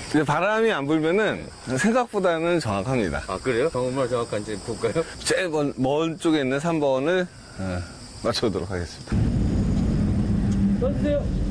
근데 바람이 안 불면은 생각보다는 정확합니다. 아, 그래요? 얼마나 정확한지 볼까요? 제일 먼 쪽에 있는 3번을 맞춰보도록 하겠습니다. 써주세요.